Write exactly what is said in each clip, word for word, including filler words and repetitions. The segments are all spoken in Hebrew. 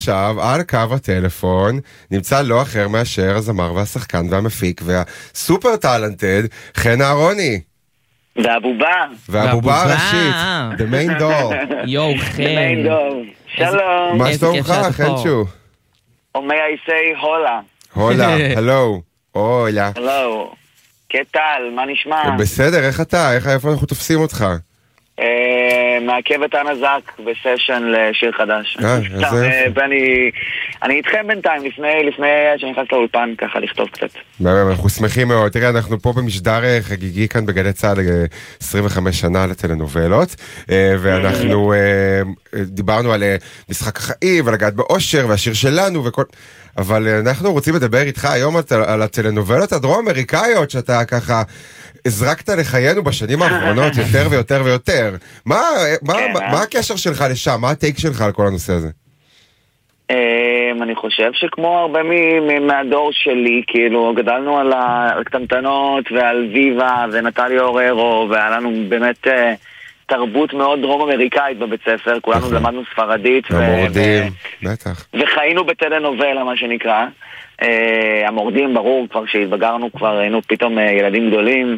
עכשיו על קו הטלפון נמצא לא אחר מאשר הזמר והשחקן והמפיק והסופר טלנטד חן אהרוני. והבובה. והבובה הראשית. The main doll. יואו, The חן. main doll. שלום. מה שלומך, חנצ'ו? Or may I say hola? הולה, הלו. הולה. Hello. כטל, מה נשמע? בסדר, איך אתה? איך, איפה אנחנו תופסים אותך? מעכב את הנזק בסשן לשיר חדש. אה, אז איפה? ואני אני איתכם בינתיים, לפני לפני שאני נכנס לאולפן ככה לכתוב קצת. אנחנו שמחים מאוד. תראה, אנחנו פה במשדר חגיגי כאן בגלי צהל עשרים וחמש שנה לטלנובלות, ואנחנו דיברנו על משחק החיים ועל הגעת באושר והשיר שלנו וכל... אבל אנחנו רוצים לדבר איתך היום על הטלנובלות הדרום-אמריקאיות שאתה ככה הזרקת לחיינו בשנים האחרונות יותר ויותר ויותר. מה, מה, מה הקשר שלך לשם? מה הטייק שלך על כל הנושא הזה? אני חושב שכמו הרבה מהדור שלי, כאילו גדלנו על הקטנטנות ועל ויבה ונטלי אוררו, והיה לנו באמת תרבות מאוד דרום-אמריקאית בבית ספר, כולנו למדנו ספרדית המורדים, בטח. וחיינו בטלנובלה, מה שנקרא. המורדים, ברור, כבר שהתבגרנו, כבר היינו פתאום ילדים גדולים,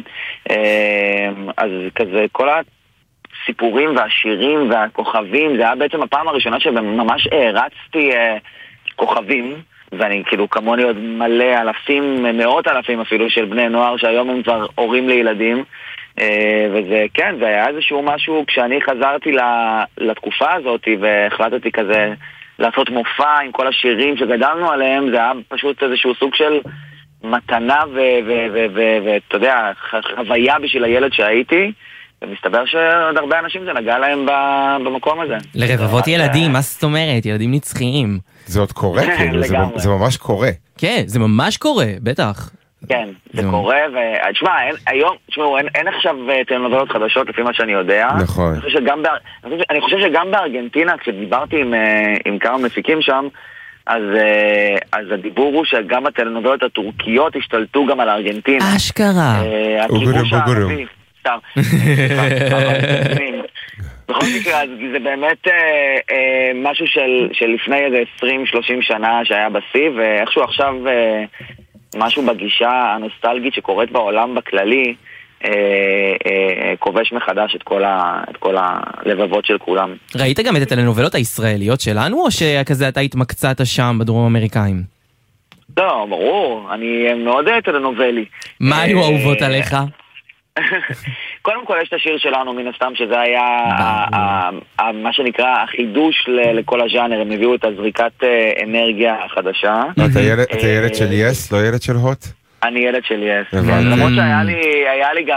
אז כזה כל הסיפורים והשירים והכוכבים, זה היה בעצם הפעם הראשונה שממש הרצתי כוכבים, ואני כאילו כמוני עוד מלא אלפים, מאות אלפים אפילו של בני נוער שהיום הם כבר הורים לילדים, וזה כן, זה היה איזשהו משהו כשאני חזרתי לתקופה הזאת והחלטתי כזה לעשות מופע עם כל השירים שגדלנו עליהם, זה היה פשוט איזשהו סוג של מתנה ואתה יודע, חוויה בשביל הילד שהייתי, ומסתבר שעוד הרבה אנשים זה נגע להם במקום הזה. לרבבות ילדים, מה זאת אומרת? ילדים נצחיים. זה עוד קורה, זה ממש קורה. כן, זה ממש קורה, בטח. כן, זה קורה, ותשמע, היום, תשמעו, אין עכשיו טלנובלות חדשות לפי מה שאני יודע. נכון. אני חושב שגם בארגנטינה, כשדיברתי עם כמה מפיקים שם, אז הדיבור הוא שגם הטלנובלות הטורקיות השתלטו גם על הארגנטינה. אשכרה. הכיבוש הערבי. סתם. בכל מקרה, זה באמת משהו של לפני איזה עשרים שלושים שנה שהיה בסי, ואיכשהו עכשיו... משהו בגישה הנוסטלגית שקורית בעולם בכללי כובש מחדש את כל, ה, את כל הלבבות של כולם. ראית גם את הטלנובלות הישראליות שלנו, או שכזה אתה התמקצעת שם בדרום אמריקאים? לא, ברור, אני מאוד טלנובלי. מה היו אהובות עליך? קודם כל יש את השיר שלנו מן הסתם שזה היה מה שנקרא החידוש לכל הז'אנר, הם הביאו את הזריקת אנרגיה החדשה. אתה ילד של יס, לא ילד של הוט? אני ילד של יס, למרות שהיה לי גם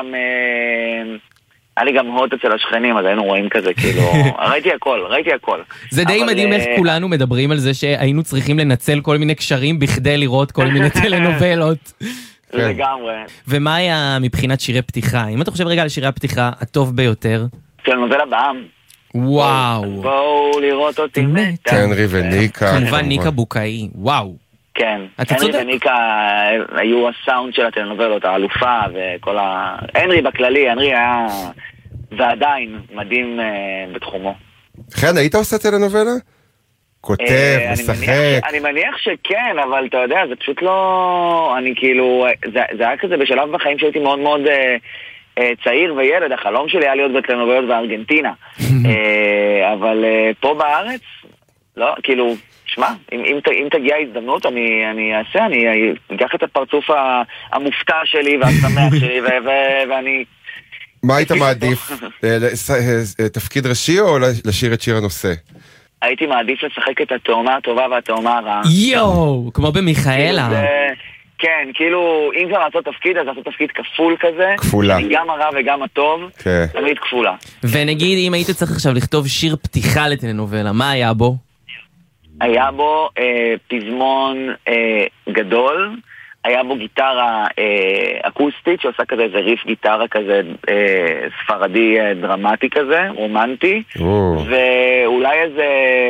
היה לי גם הוט אצל השכנים, אז היינו רואים כזה כאילו, ראיתי הכל, ראיתי הכל. זה די מדהים איך כולנו מדברים על זה שהיינו צריכים לנצל כל מיני קשרים בכדי לראות כל מיני טלנובלות. לגמרי. ומה היה מבחינת שירי פתיחה? אם אתה חושב רגע על שירי הפתיחה הטוב ביותר? טלנובלה בעם. וואו. בואו לראות אותי מתה. הנרי וניקה. כמובן ניקה בוקאי. וואו. כן. הנרי וניקה היו הסאונד של הטלנובלות, האלופה וכל ה... הנרי בכללי, הנרי היה ועדיין מדהים בתחומו. כן, היית עושה טלנובלה? כותב, משחק. אני מניח שכן, אבל אתה יודע, זה פשוט לא... אני כאילו... זה היה כזה בשלב בחיים שהייתי מאוד מאוד צעיר וילד. החלום שלי היה להיות בטלנובלות בארגנטינה. אבל פה בארץ, לא, כאילו, שמע, אם תגיע הזדמנות, אני אעשה, אני אקח את הפרצוף המופתע שלי והשמח שלי, ואני... מה היית מעדיף? תפקיד ראשי או לשיר את שיר הנושא? הייתי מעדיף לשחק את התאומה הטובה והתאומה הרעה. יואו, כמו במיכאלה. כן, כאילו, אם כבר לעשות תפקיד, אז לעשות תפקיד כפול כזה. כפולה. גם הרע וגם הטוב, תמיד כפולה. ונגיד, אם היית צריך עכשיו לכתוב שיר פתיחה לטלנובלה, מה היה בו? היה בו פזמון גדול, היה בו גיטרה אקוסטית, שעושה כזה איזה ריף גיטרה כזה ספרדי דרמטי כזה, רומנטי, ואולי איזה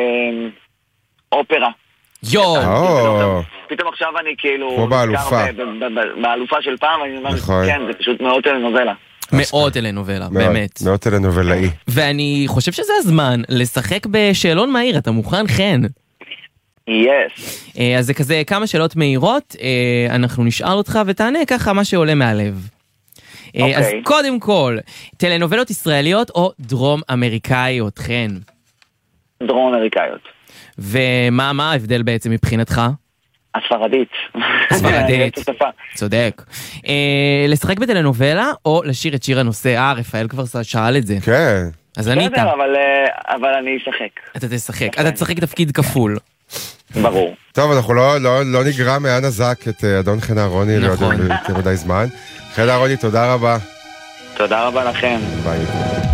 אופרה. יואו! פתאום עכשיו אני כאילו... כמו באלופה. באלופה של פעם, אני אומר, כן, זה פשוט מאוד טלנובלה. מאוד טלנובלה, באמת. מאוד טלנובלאי. ואני חושב שזה הזמן לשחק בשאלון מהיר, אתה מוכן, חן? יס. אז זה כזה כמה שאלות מהירות, אנחנו נשאל אותך ותענה ככה מה שעולה מהלב. אז קודם כל, טלנובלות ישראליות או דרום אמריקאיות, חן? דרום אמריקאיות. ומה מה ההבדל בעצם מבחינתך? הספרדית. הספרדית, צודק. לשחק בטלנובלה או לשיר את שיר הנושא? אה, רפאל כבר שאל את זה. כן. אז אני איתה. בסדר, אבל אני אשחק. אתה תשחק. אתה תשחק תפקיד כפול. ברור. טוב, אנחנו לא נגרע מאנה זק את אדון חן אהרוני לעוד יותר מדי זמן. חן אהרוני, תודה רבה. תודה רבה לכם. ביי.